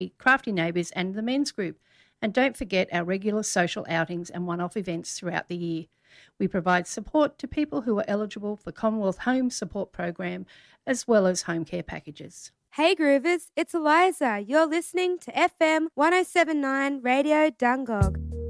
Crafty Neighbours and the Men's Group. And don't forget our regular social outings and one-off events throughout the year. We provide support to people who are eligible for Commonwealth Home Support Program as well as home care packages. Hey Groovers, it's Eliza. You're listening to FM 1079 Radio Dungog.